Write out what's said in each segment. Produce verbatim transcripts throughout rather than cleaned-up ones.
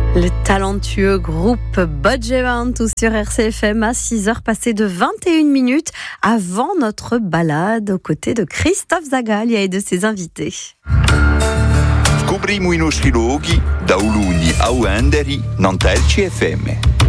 Le talentueux groupe Budget tout sur R C F M à six heures passées de vingt et une minutes avant notre balade aux côtés de Christophe Zagalia et de ses invités. Scopriamo i nostri luoghi da Uluni a Uenderi, Nantelci F M.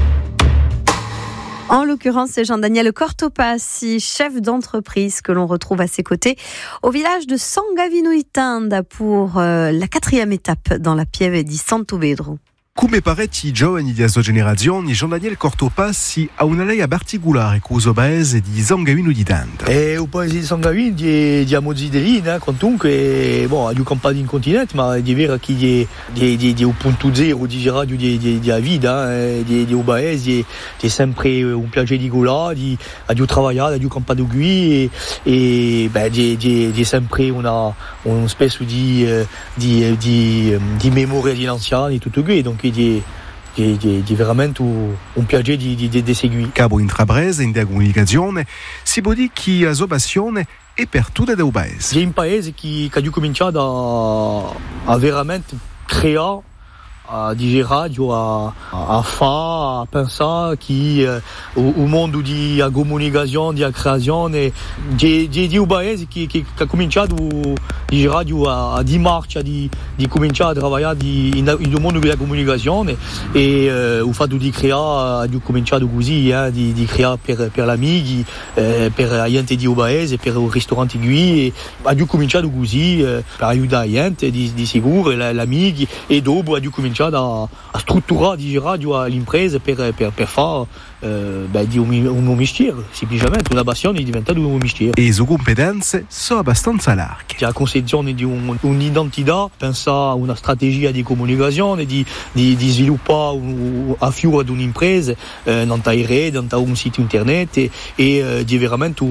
En l'occurrence, c'est Jean-Daniel Cortopassi, chef d'entreprise que l'on retrouve à ses côtés au village de Sangavinuitanda pour euh, la quatrième étape dans la Pieve di Sant'Ubedro. Come parecchi giovani di sua generazione, Jean-Daniel Cortopassi ha una lei particolare con il paese di Sangavinuitanda. E il paese di Sangavinuitanda di Amozidelina, comunque, bon, ha campa in continente, ma è vero che di di di di un punto zero di radio di di di vita, di di un paese di sempre un piacere di gola, di ha di lavorare, di campa di gui e beh di di di sempre una un spesso di di di di memoria di anziani tutto qui, donc di di di di veramente un, un piacere di di di seguire. Cabo intrapresa in comunicazione si può dire che la sua passione è per tutto il paese. È un paese che che ha cominciato a, a veramente creare a dire radio a a fa a pensare che uh, o mondo di a comunicazione di a creazione di di di un paese che che ha cominciato di radio a, a di marcia di di cominciare a lavorare di in, in un mondo della comunicazione e uh, il fatto di creare di cominciare così eh, di di creare per per l'amici eh, per la gente di un paese per il ristorante qui e ha cominciato così eh, per aiutare la gente di di sicuro l'amici e dopo ha cominciato A, a strutturare di radio all'impresa per, per, per fare eh, beh, di un, un mestiere, semplicemente una passione è diventata un mestiere. E le sue competenze sono abbastanza larghe. La concezione di un, un'identità, pensare a una strategia di comunicazione, di, di, di sviluppare un, a fiore di un'impresa, eh, non ta rete, non ta un sito internet e, e eh, di veramente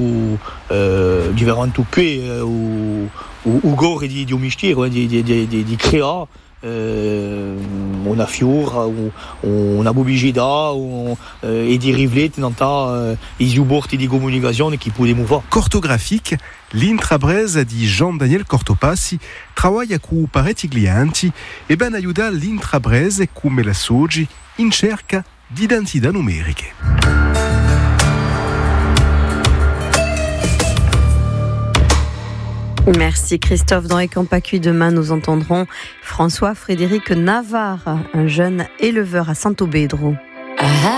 eh, di veramente qui eh, u, u, u gore di, di un mestiere, eh, di, di, di, di, di creare Uh, una fiora, una pubblicità un, uh, e di riflettere in uh, i supporti di comunicazione che possiamo fare. Cortografic, l'intrapresa di Jean-Daniel Cortopassi lavora con parecchi clienti e ben aiuta l'intrapresa come la Sogi in cerca di identità numeriche. Merci Christophe. Dans les Campacus, demain nous entendrons François Frédéric Navarre, un jeune éleveur à Sant'Ubedro.